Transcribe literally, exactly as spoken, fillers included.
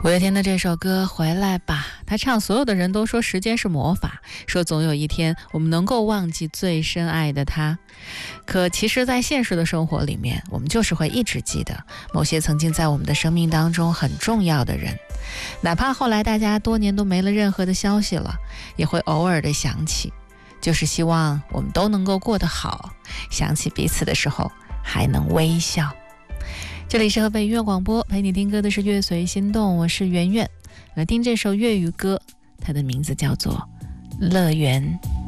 五月天的这首歌《回来吧》，他唱所有的人都说时间是魔法，说总有一天我们能够忘记最深爱的他。可其实在现实的生活里面，我们就是会一直记得某些曾经在我们的生命当中很重要的人，哪怕后来大家多年都没了任何的消息了，也会偶尔的想起，就是希望我们都能够过得好，想起彼此的时候还能微笑。这里是河北音乐广播，陪你听歌的是乐随心动，我是圆圆。来听这首粤语歌，它的名字叫做《乐园》。